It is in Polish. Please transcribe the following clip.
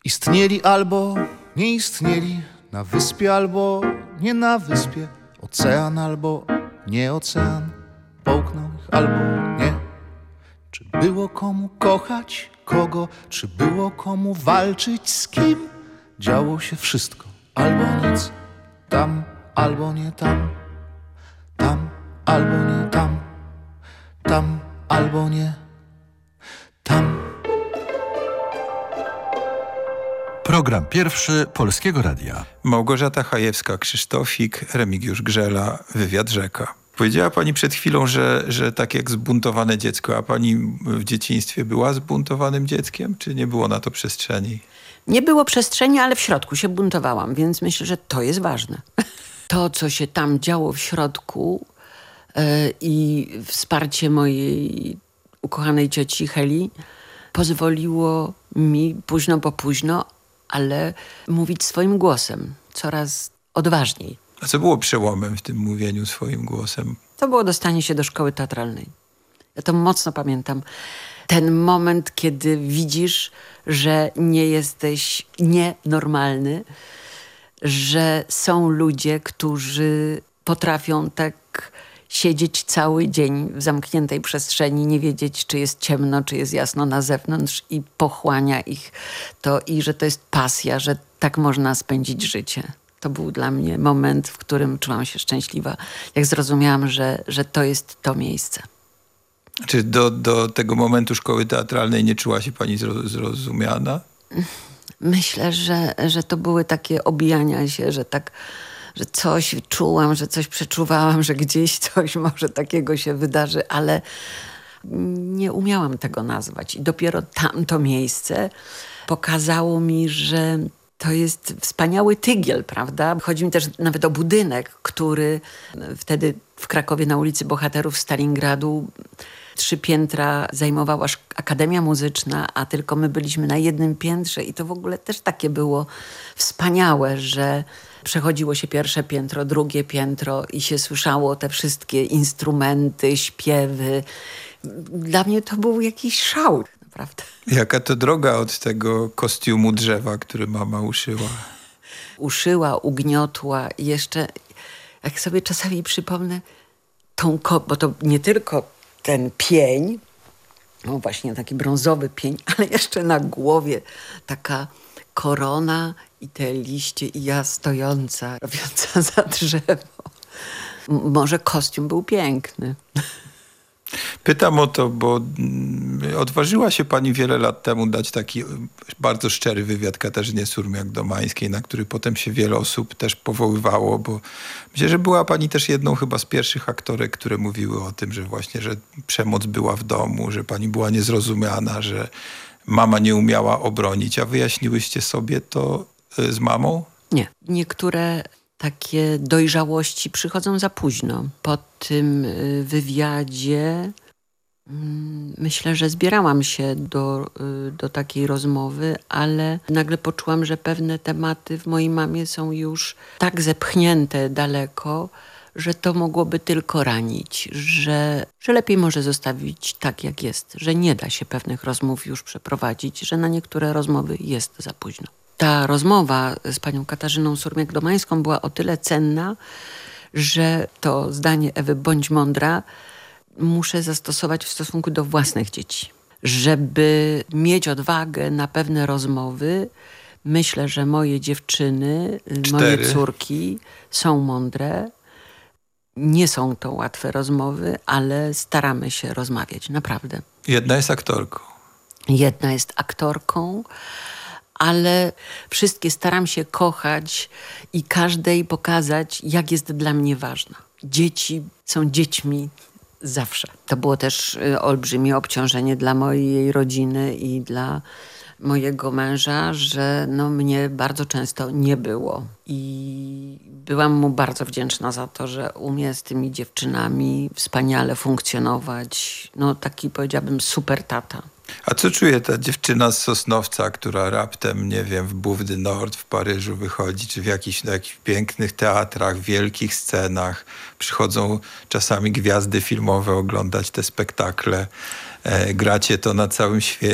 Istnieli albo nie istnieli, na wyspie albo nie na wyspie, ocean albo nie ocean, połknął ich albo nie. Czy było komu kochać kogo, czy było komu walczyć z kim? Działo się wszystko, albo nic, tam albo nie tam, tam albo nie tam, tam albo nie tam. Program pierwszy Polskiego Radia. Małgorzata Chajewska, Krzysztofik, Remigiusz Grzela, Wywiad Rzeka. Powiedziała pani przed chwilą, że tak jak zbuntowane dziecko, a pani w dzieciństwie była zbuntowanym dzieckiem, czy nie było na to przestrzeni? Nie było przestrzeni, ale w środku się buntowałam, więc myślę, że to jest ważne. To, co się tam działo w środku i wsparcie mojej ukochanej cioci Heli pozwoliło mi późno, ale mówić swoim głosem, coraz odważniej. A co było przełomem w tym mówieniu swoim głosem? To było dostanie się do szkoły teatralnej. Ja to mocno pamiętam. Ten moment, kiedy widzisz, że nie jesteś nienormalny, że są ludzie, którzy potrafią tak siedzieć cały dzień w zamkniętej przestrzeni, nie wiedzieć, czy jest ciemno, czy jest jasno na zewnątrz i pochłania ich to i że to jest pasja, że tak można spędzić życie. To był dla mnie moment, w którym czułam się szczęśliwa, jak zrozumiałam, że to jest to miejsce. Czy do tego momentu szkoły teatralnej nie czuła się pani zrozumiana? Myślę, że to były takie obijania się, że coś czułam, że coś przeczuwałam, że gdzieś coś może takiego się wydarzy, ale nie umiałam tego nazwać. I dopiero tamto miejsce pokazało mi, że to jest wspaniały tygiel, prawda? Chodzi mi też nawet o budynek, który wtedy w Krakowie na ulicy Bohaterów Stalingradu 3 piętra zajmowała Akademia Muzyczna, a tylko my byliśmy na jednym piętrze i to w ogóle też takie było wspaniałe, że przechodziło się pierwsze piętro, drugie piętro i się słyszało te wszystkie instrumenty, śpiewy. Dla mnie to był jakiś szał, naprawdę. Jaka to droga od tego kostiumu drzewa, który mama uszyła? Uszyła, ugniotła i jeszcze, jak sobie czasami przypomnę, bo to nie tylko ten pień, no właśnie taki brązowy pień, ale jeszcze na głowie taka korona i te liście i ja stojąca, robiąca za drzewo. Może kostium był piękny. Pytam o to, bo odważyła się pani wiele lat temu dać taki bardzo szczery wywiad Katarzynie Surmiak-Domańskiej, na który potem się wiele osób też powoływało, bo myślę, że była pani też jedną chyba z pierwszych aktorek, które mówiły o tym, że właśnie, że przemoc była w domu, że pani była niezrozumiana, że mama nie umiała obronić, a wyjaśniłyście sobie to z mamą? Nie. Niektóre takie dojrzałości przychodzą za późno. Po tym wywiadzie myślę, że zbierałam się do takiej rozmowy, ale nagle poczułam, że pewne tematy w mojej mamie są już tak zepchnięte daleko, że to mogłoby tylko ranić, że lepiej może zostawić tak, jak jest, że nie da się pewnych rozmów już przeprowadzić, że na niektóre rozmowy jest za późno. Ta rozmowa z panią Katarzyną Surmiak-Domańską była o tyle cenna, że to zdanie Ewy bądź mądra muszę zastosować w stosunku do własnych dzieci. Żeby mieć odwagę na pewne rozmowy, myślę, że moje dziewczyny, 4. moje córki są mądre. Nie są to łatwe rozmowy, ale staramy się rozmawiać, naprawdę. Jedna jest aktorką. Jedna jest aktorką, ale wszystkie staram się kochać i każdej pokazać, jak jest dla mnie ważna. Dzieci są dziećmi zawsze. To było też olbrzymie obciążenie dla mojej rodziny i dla mojego męża, że mnie bardzo często nie było. I byłam mu bardzo wdzięczna za to, że umie z tymi dziewczynami wspaniale funkcjonować. Taki, powiedziałabym, super tata. A co czuje ta dziewczyna z Sosnowca, która raptem, nie wiem, w Bouffe du Nord w Paryżu wychodzi, czy w jakichś pięknych teatrach, wielkich scenach. Przychodzą czasami gwiazdy filmowe oglądać te spektakle. Gracie to na całym świecie.